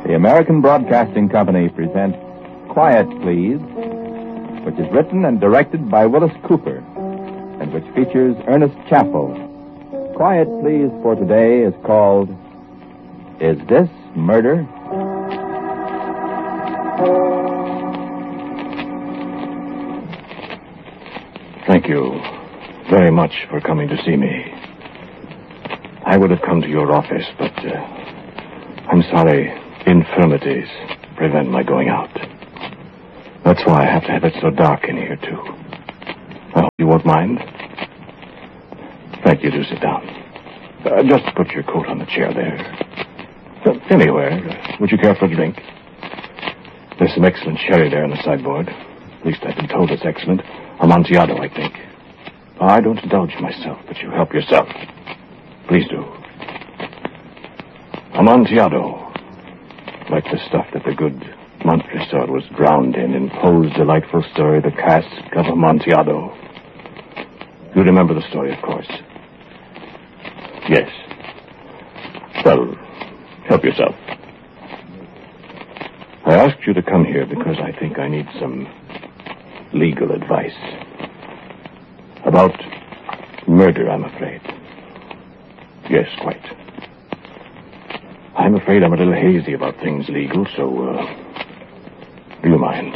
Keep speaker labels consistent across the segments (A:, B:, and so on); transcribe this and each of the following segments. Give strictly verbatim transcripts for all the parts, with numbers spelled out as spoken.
A: The American Broadcasting Company presents Quiet Please, which is written and directed by Willis Cooper, and which features Ernest Chappell. Quiet Please for today is called, Is This Murder?
B: Thank you very much for coming to see me. I would have come to your office, but uh, I'm sorry, infirmities prevent my going out. That's why I have to have it so dark in here, too. I hope you won't mind. Thank you. Do sit down. Uh, just put your coat on the chair there. Uh, anywhere. Uh, would you care for a drink? There's some excellent sherry there on the sideboard. At least I've been told it's excellent. Amontillado, I think. I don't indulge myself, but you help yourself. Please do. Amontillado. Like the stuff that the good Montresor was drowned in in Poe's delightful story, The Cask of Amontillado. You remember the story, of course. Yes. Well, help yourself. I asked you to come here because I think I need some legal advice. About murder, I'm afraid. Yes, quite. I'm afraid I'm a little hazy about things legal, so, uh, do you mind?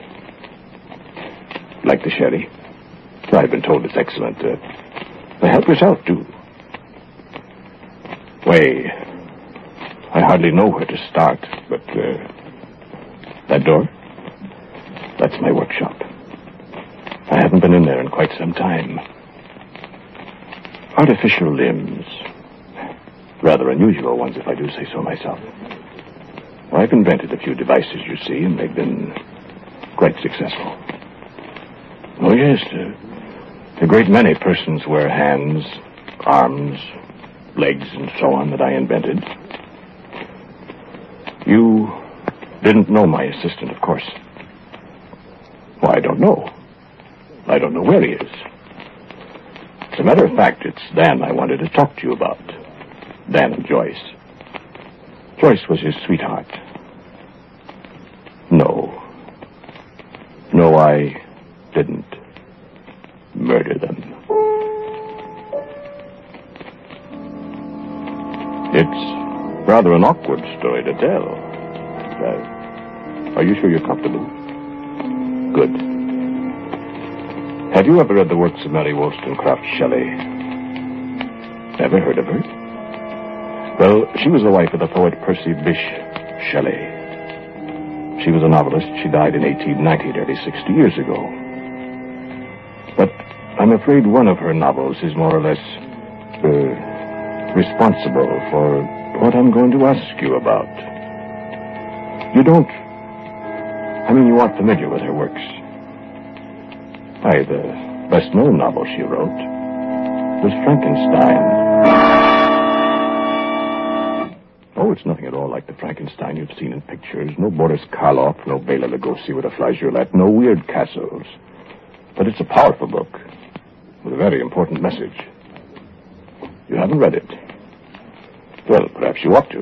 B: Like the sherry? I've been told it's excellent. Uh, help yourself, too. Way, I hardly know where to start, but, uh, that door? That's my workshop. I haven't been in there in quite some time. Artificial limbs. Rather unusual ones, if I do say so myself. I've invented a few devices, you see, and they've been quite successful. Oh, yes, uh, a great many persons wear hands, arms, legs, and so on that I invented. You didn't know my assistant, of course. Well, I don't know. I don't know where he is. As a matter of fact, it's Dan I wanted to talk to you about. Dan and Joyce. Joyce was his sweetheart. No. No, I didn't murder them. It's rather an awkward story to tell. Uh, are you sure you're comfortable? Good. Have you ever read the works of Mary Wollstonecraft Shelley? Ever heard of her? Well, she was the wife of the poet Percy Bysshe Shelley. She was a novelist. She died in eighteen ninety, nearly sixty years ago. But I'm afraid one of her novels is more or less uh, responsible for what I'm going to ask you about. You don't... I mean, you aren't familiar with her works. Why, the best-known novel she wrote was Frankenstein. Oh, it's nothing at all like the Frankenstein you've seen in pictures. No Boris Karloff, no Bela Lugosi with a flageolet, no weird castles. But it's a powerful book with a very important message. You haven't read it. Well, perhaps you ought to.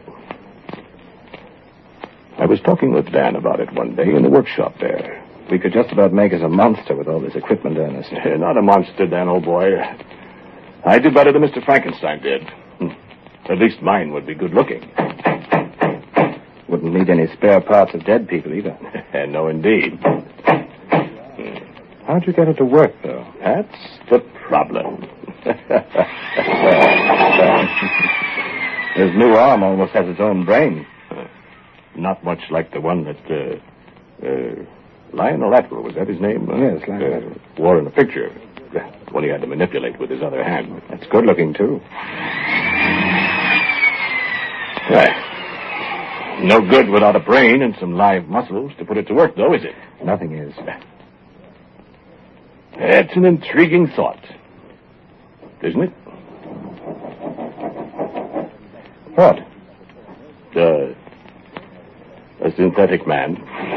B: I was talking with Dan about it one day in the workshop there.
C: We could just about make us a monster with all this equipment, Ernest.
B: Not a monster, Dan, old boy. I do better than Mister Frankenstein did. At least mine would be good-looking.
C: Wouldn't need any spare parts of dead people, either.
B: No, indeed.
C: How'd you get it to work, though?
B: That's the problem.
C: His new arm almost has its own brain.
B: Uh, not much like the one that, uh, uh, Lionel Atwill, was that his name? Uh,
C: yes, Lionel.
B: Uh, wore in the picture. The one he had to manipulate with his other hand.
C: That's good-looking, too.
B: Right. No good without a brain and some live muscles to put it to work, though, is it?
C: Nothing is.
B: It's an intriguing thought, isn't it?
C: What?
B: Uh, a synthetic man.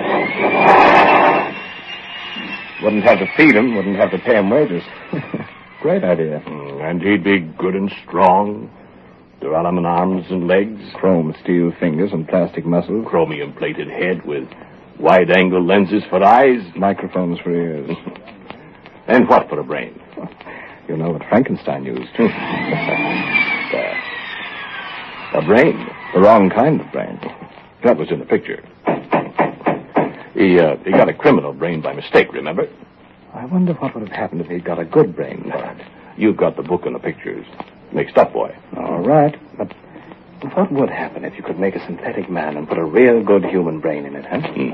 C: Wouldn't have to feed him, wouldn't have to pay him wages. Great idea.
B: And he'd be good and strong, Duralumin arms and legs.
C: Chrome steel fingers and plastic muscles.
B: Chromium-plated head with wide-angle lenses for eyes.
C: Microphones for ears.
B: And what for a brain?
C: You know what Frankenstein used.
B: uh, a brain.
C: The wrong kind of brain.
B: That was in the picture. He, uh, he got a criminal brain by mistake, remember?
C: I wonder what would have happened if he'd got a good brain for it.
B: You've got the book and the pictures. Mixed up, boy.
C: All right, but what would happen if you could make a synthetic man and put a real good human brain in it, huh?
B: Hmm.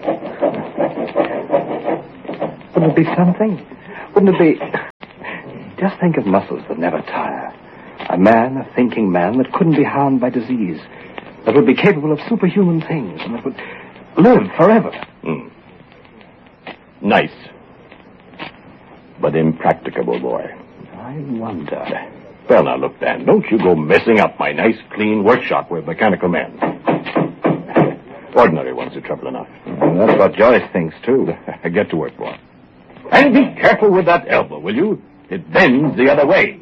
C: Wouldn't it be something? Wouldn't it be... Just think of muscles that never tire. A man, a thinking man that couldn't be harmed by disease. That would be capable of superhuman things and that would live forever.
B: Hmm. Nice. But impracticable, boy.
C: I wonder...
B: Well, now, look, Dan, don't you go messing up my nice, clean workshop with mechanical men. Ordinary ones are trouble enough.
C: Well, that's what Joyce thinks, too.
B: Get to work, boy. And be careful with that elbow, will you? It bends the other way.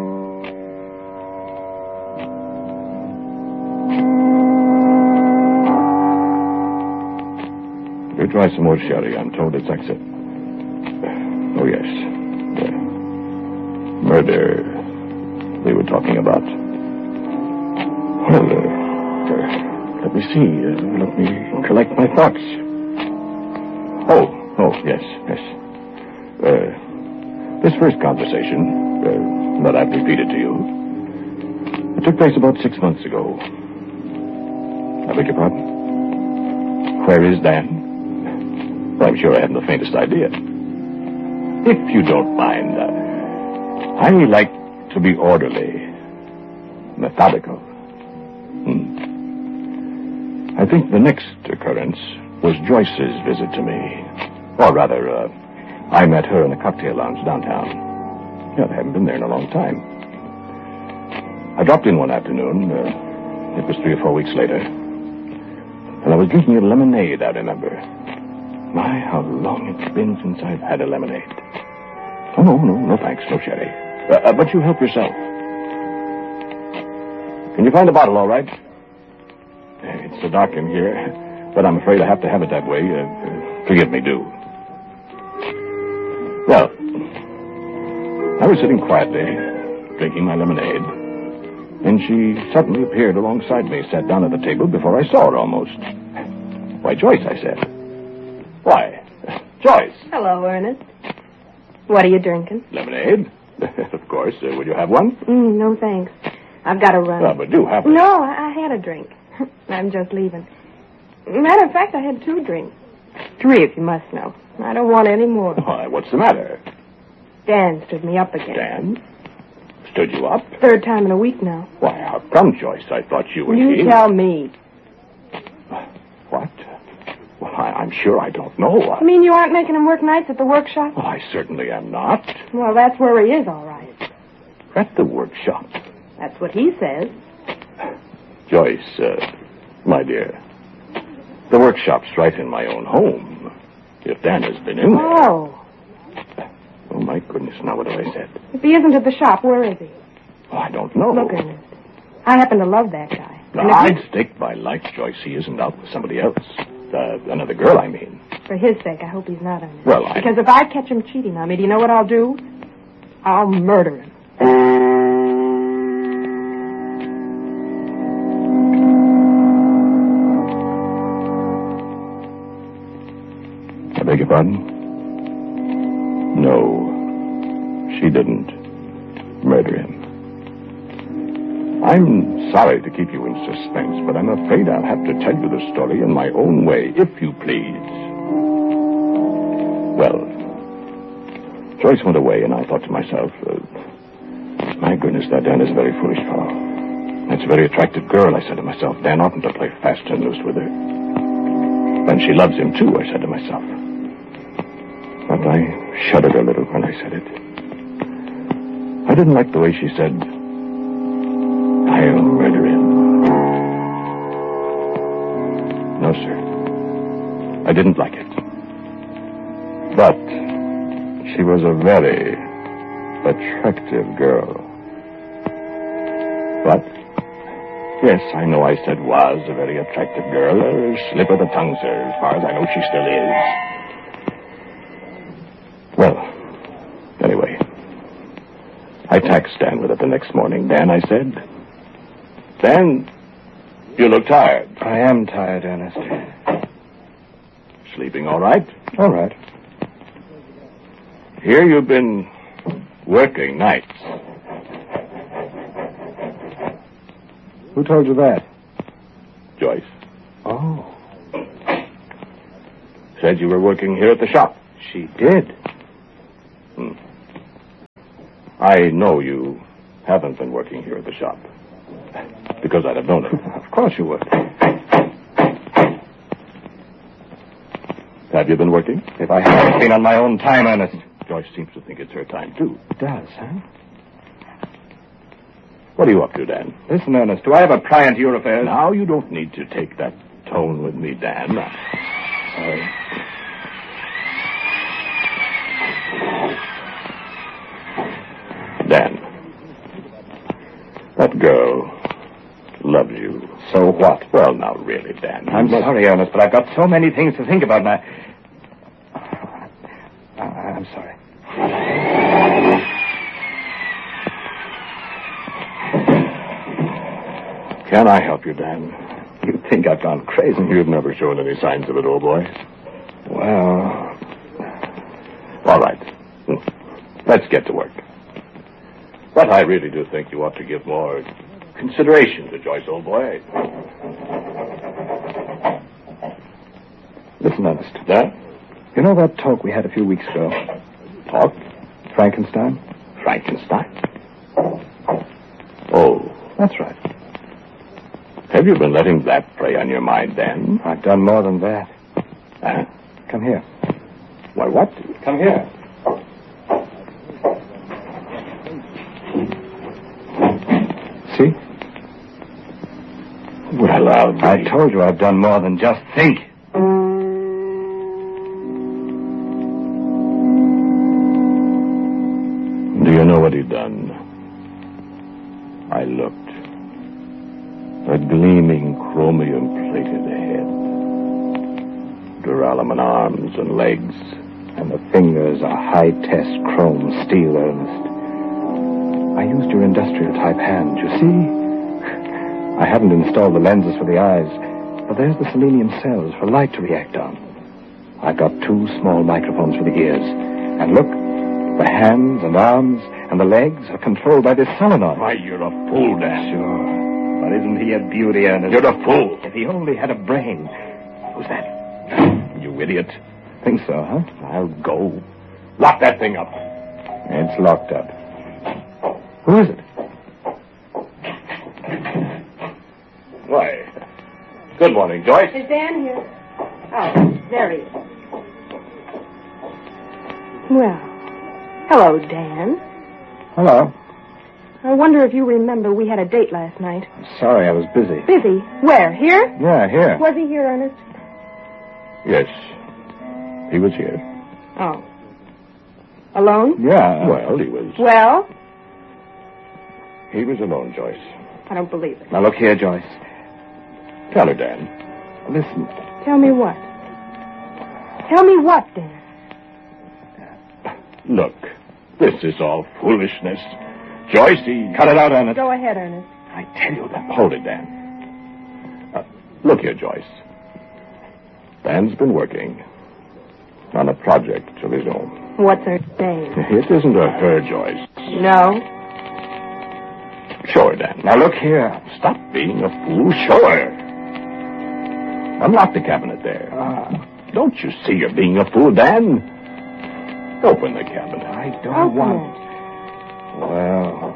B: You try some more sherry. I'm told it's exit. Oh, yes. Uh, murder... they were talking about. Well, uh, uh, let me see. Uh, let me collect my thoughts. Oh, oh, yes, yes. Uh, this first conversation uh, that I've repeated to you, it took place about six months ago. I beg your pardon? Where is Dan? Well, I'm sure I haven't the faintest idea. If you don't mind, uh, I like to be orderly, methodical. Hmm. I think the next occurrence was Joyce's visit to me. Or rather, uh, I met her in a cocktail lounge downtown. Yeah, I haven't been there in a long time. I dropped in one afternoon. Uh, it was three or four weeks later. And I was drinking a lemonade, I remember. My, how long it's been since I've had a lemonade. Oh, no, no, no thanks, no sherry. Uh, uh, but you help yourself. Can you find a bottle, all right? It's so dark in here, but I'm afraid I have to have it that way. Uh, uh, forgive me, do. Well, I was sitting quietly, drinking my lemonade, and she suddenly appeared alongside me, sat down at the table before I saw her almost. Why, Joyce, I said. Why, Joyce.
D: Hello, Ernest. What are you drinking?
B: Lemonade. Of course. Uh, would you have one?
D: Mm, no, thanks. I've got to run.
B: Well, but do have it.
D: No, I, I had a drink. I'm just leaving. Matter of fact, I had two drinks. Three, if you must know. I don't want any more.
B: Why, what's the matter?
D: Dan stood me up again.
B: Dan? Stood you up?
D: Third time in a week now.
B: Why, how come, Joyce? I thought you and
D: You
B: he...
D: tell me.
B: What? Well, I, I'm sure I don't know. I...
D: You mean you aren't making him work nights at the workshop?
B: Well, I certainly am not.
D: Well, that's where he is, all right.
B: At the workshop.
D: That's what he says.
B: Joyce, uh, my dear, the workshop's right in my own home. If Dan has been in there...
D: Oh.
B: Oh, my goodness, now what have I said?
D: If he isn't at the shop, where is he?
B: Oh, I don't know.
D: Look, Ernest, I happen to love that guy.
B: Now,
D: And if
B: I'd
D: he-
B: stake my life, Joyce, he isn't out with somebody else. Uh, another girl, I mean.
D: For his sake, I hope he's not, Ernest.
B: Well, I...
D: Because if I catch him cheating on me, do you know what I'll do? I'll murder him.
B: I beg your pardon? No, she didn't murder him. I'm sorry to keep you in suspense, but I'm afraid I'll have to tell you the story in my own way, if you please. Well, Joyce went away, and I thought to myself, uh, my goodness, that Dan is a very foolish fellow. That's a very attractive girl, I said to myself. Dan oughtn't to play fast and loose with her. And she loves him, too, I said to myself. But I shuddered a little when I said it. I didn't like the way she said, I'll murder him. No, sir. I didn't like it. But she was a very attractive girl. But Yes, I know I said was a very attractive girl. A slip of the tongue, sir. As far as I know, she still is. Well, anyway, I taxed Dan with it the next morning. Dan, I said, Dan, you look tired.
C: I am tired, Ernest.
B: Sleeping all right?
C: All right.
B: Here you've been working nights.
C: Who told you that?
B: Joyce.
C: Oh.
B: Said you were working here at the shop.
C: She did.
B: Hmm. I know you haven't been working here at the shop. Because I'd have known it.
C: Of course you would.
B: Have you been working?
C: If I hadn't been on my own time, Ernest.
B: Joyce seems to think it's her time, too.
C: It does, huh?
B: What are you up to, Dan?
C: Listen, Ernest, do I have a pry into your affairs?
B: Now, you don't need to take that tone with me, Dan.
C: Sorry.
B: Dan, that girl loves you.
C: So what?
B: Well, now, really, Dan.
C: I'm
B: must...
C: sorry, Ernest, but I've got so many things to think about now. Uh, I'm sorry.
B: Can I help you, Dan?
C: You think I've gone crazy?
B: You've never shown any signs of it, old boy.
C: Well...
B: All right. Let's get to work. But I really do think you ought to give more consideration to Joyce, old boy.
C: Listen, Ernest.
B: Huh?
C: You know that talk we had a few weeks ago?
B: Talk?
C: Frankenstein?
B: Frankenstein? Oh.
C: That's right.
B: Have you been letting that play on your mind, Dan?
C: I've done more than that.
B: Huh?
C: Come here.
B: Why, what?
C: Come here. See?
B: Well, I'll...
C: I told you I've done more than just think.
B: Do you know what he'd done? I looked. A gleaming chromium-plated head. Duralumin arms and legs.
C: And the fingers are high-test chrome steel, Ernest. I used your industrial-type hand, you see? I haven't installed the lenses for the eyes, but there's the selenium cells for light to react on. I've got two small microphones for the ears. And look, the hands and arms and the legs are controlled by this solenoid.
B: Why, you're a fool, Dan.
C: Sure. But isn't he a beauty, Ernest?
B: You're a fool.
C: If he only had a brain.
B: Who's that? You idiot.
C: Think so, huh?
B: I'll go. Lock that thing up.
C: It's locked up. Who is it?
B: Why? Good morning, Joyce.
D: Is Dan here? Oh, there he is. Well, hello, Dan.
C: Hello.
D: I wonder if you remember we had a date last night.
C: I'm sorry, I was busy.
D: Busy? Where? Here?
C: Yeah, here.
D: Was he here, Ernest?
B: Yes. He was here.
D: Oh. Alone?
C: Yeah.
B: Well, he was...
D: Well?
B: He was alone, Joyce.
D: I don't believe it.
C: Now, look here, Joyce.
B: Tell her, Dan.
C: Listen.
D: Tell me what? Tell me what, Dan?
B: Look, this is all foolishness. Joyce, he...
C: Cut it out, Ernest.
D: Go ahead, Ernest.
B: I tell you that. Hold it, Dan. Uh, look here, Joyce. Dan's been working on a project of his own.
D: What's her name?
B: It isn't a her, Joyce.
D: No.
B: Show her, Dan.
C: Now, look here.
B: Stop being a fool. Show her. Unlock the cabinet there.
C: Uh,
B: Don't you see you're being a fool, Dan? Open the cabinet.
C: I don't
D: Open
C: want...
D: it.
C: Well...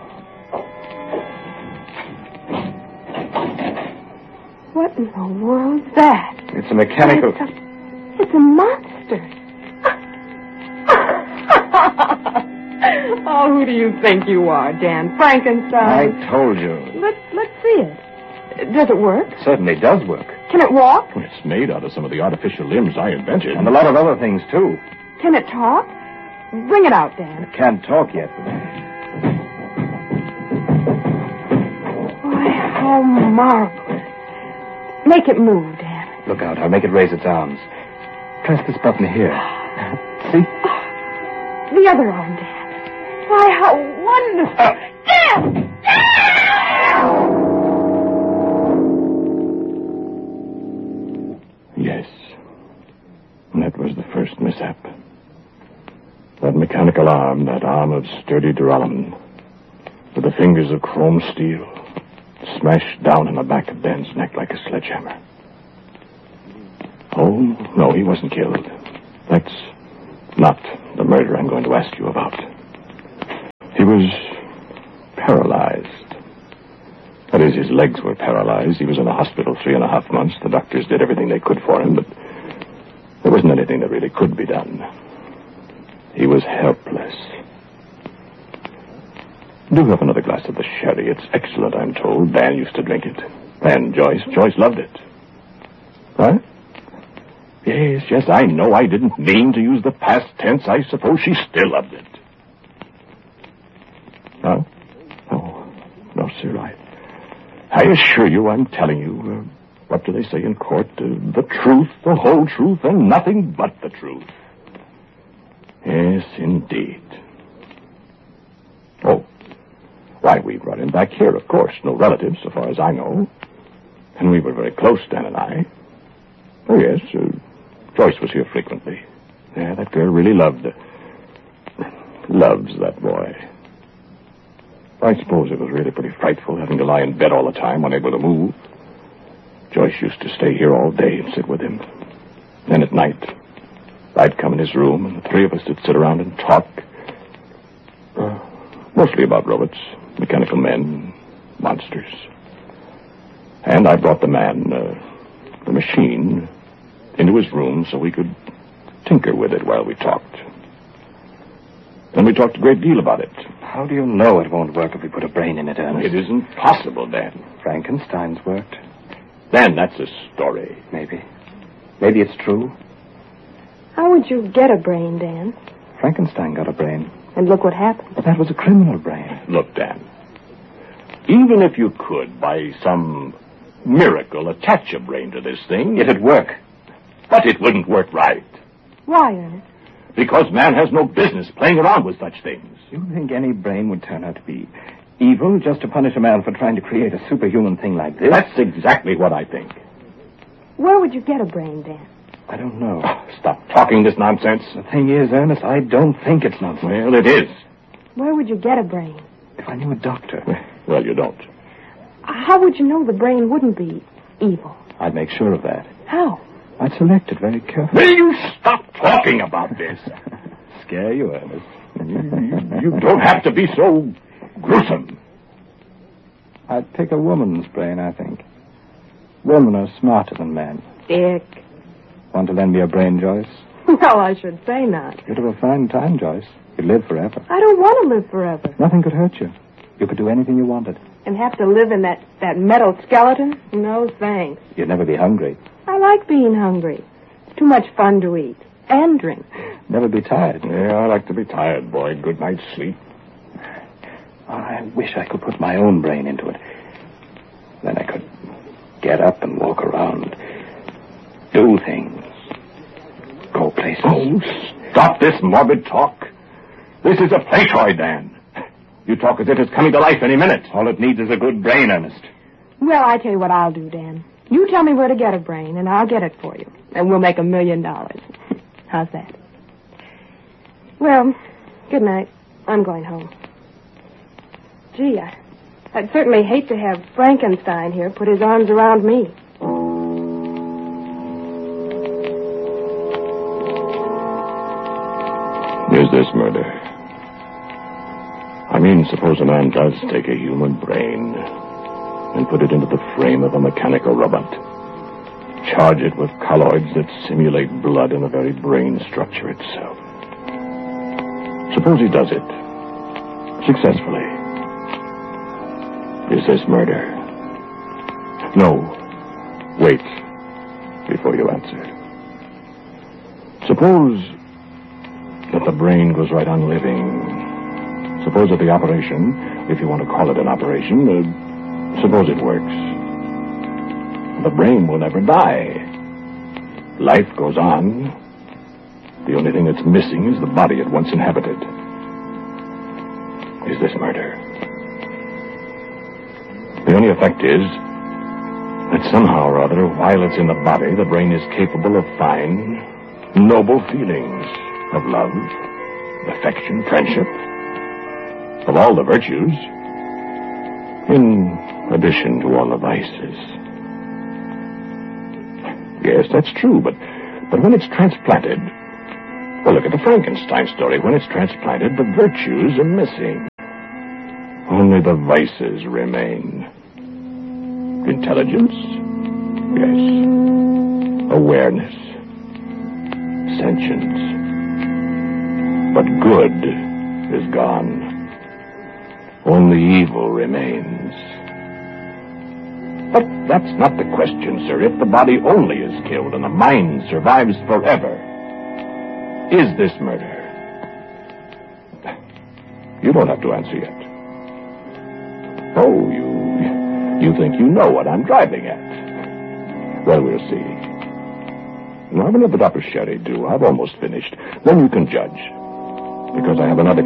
D: What in the world's that?
C: It's a mechanical...
D: It's a, it's a monster. Oh, who do you think you are, Dan? Frankenstein?
C: I told you.
D: Let, let's see it. Does it work?
C: It certainly does work.
D: Can it walk?
B: It's made out of some of the artificial limbs I invented.
C: And a lot of other things, too.
D: Can it talk? Bring it out, Dan.
C: It can't talk yet.
D: Why, Oh, marvelous. Make it move, Dan.
C: Look out. I'll make it raise its arms. Press this button here. See?
D: The other arm, Dan. Why, how wonderful.
C: Uh,
D: Dan! Dan!
B: Yes. That was the first mishap. That mechanical arm, that arm of sturdy duralumin, with the fingers of chrome steel, smashed down on the back of Dan's neck like a sledgehammer. Oh, no, he wasn't killed. That's not the murder I'm going to ask you about. He was paralyzed. That is, his legs were paralyzed. He was in the hospital three and a half months. The doctors did everything they could for him, but there wasn't anything that really could be done. He was helpless. Do have another glass of the sherry. It's excellent, I'm told. Dan used to drink it. And Joyce. Joyce loved it. Huh? Yes, yes, I know I didn't mean to use the past tense. I suppose she still loved it. No? No. No, sir, I... I assure you, I'm telling you, uh, what do they say in court? Uh, the truth, the whole truth, and nothing but the truth. Yes, indeed. Oh, why, we brought him back here, of course. No relatives, so far as I know. And we were very close, Dan and I. Oh, yes, uh, Joyce was here frequently. Yeah, that girl really loved... Uh, loves that boy. I suppose it was really pretty frightful having to lie in bed all the time, unable to move. Joyce used to stay here all day and sit with him. Then at night, I'd come in his room, and the three of us would sit around and talk. Uh, mostly about robots, mechanical men, monsters. And I brought the man, uh, the machine, into his room so we could tinker with it while we talked. And we talked a great deal about it.
C: How do you know it won't work if we put a brain in it, Ernest?
B: It isn't possible, Dan.
C: Frankenstein's worked.
B: Dan, that's a story.
C: Maybe. Maybe it's true.
D: How would you get a brain, Dan?
C: Frankenstein got a brain.
D: And look what happened.
C: But that was a criminal brain.
B: Look, Dan, even if you could, by some miracle, attach a brain to this thing...
C: It'd work.
B: But it wouldn't work right.
D: Why, Ernest?
B: Because man has no business playing around with such things.
C: You think any brain would turn out to be evil just to punish a man for trying to create a superhuman thing like this?
B: That's exactly what I think.
D: Where would you get a brain, Dan?
C: I don't know.
B: Oh, stop talking this nonsense.
C: The thing is, Ernest, I don't think it's nonsense.
B: Well, it is.
D: Where would you get a brain?
C: If I knew a doctor.
B: Well, you don't.
D: How would you know the brain wouldn't be evil?
C: I'd make sure of that.
D: How?
C: I'd select it very carefully.
B: Will you stop talking about this?
C: Scare you, Ernest.
B: you, you, you don't have to be so gruesome.
C: I'd pick a woman's brain, I think. Women are smarter than men.
D: Dick.
C: Want to lend me a brain, Joyce?
D: Well, I should say not.
C: You'd have a fine time, Joyce. You'd live forever.
D: I don't want to live forever.
C: Nothing could hurt you. You could do anything you wanted.
D: And have to live in that, that metal skeleton? No, thanks.
C: You'd never be hungry.
D: I like being hungry. It's too much fun to eat. And drink.
C: Never be tired.
B: Yeah, I like to be tired, boy. Good night's sleep.
C: I wish I could put my own brain into it. Then I could get up and walk around. Do things. Go places.
B: Oh, stop this morbid talk. This is a play toy, Dan. You talk as if it's coming to life any minute.
C: All it needs is a good brain, Ernest.
D: Well, I tell you what I'll do, Dan. You tell me where to get a brain, and I'll get it for you. And we'll make a million dollars. How's that? Well, good night. I'm going home. Gee, I, I'd certainly hate to have Frankenstein here put his arms around me.
B: Is this murder? I mean, suppose a man does take a human brain and put it into the frame of a mechanical robot. Charge it with colloids that simulate blood in the very brain structure itself. Suppose he does it successfully. Is this murder? No. Wait before you answer. Suppose that the brain goes right on living. Suppose that the operation, if you want to call it an operation, uh, Suppose it works. The brain will never die. Life goes on. The only thing that's missing is the body it once inhabited. Is this murder? The only effect is that somehow or other, while it's in the body, the brain is capable of fine, noble feelings of love, affection, friendship, of all the virtues, in addition to all the vices. Yes, that's true, but but when it's transplanted, well, look at the Frankenstein story. When it's transplanted, the virtues are missing. Only the vices remain. Intelligence? Yes. Awareness. Sentience. But good is gone. Only evil remains. But that's not the question, sir. If the body only is killed and the mind survives forever, is this murder? You don't have to answer yet. Oh, you you think you know what I'm driving at. Well, we'll see. Now, have another drop of sherry, do. I've almost finished. Then you can judge. Because I have another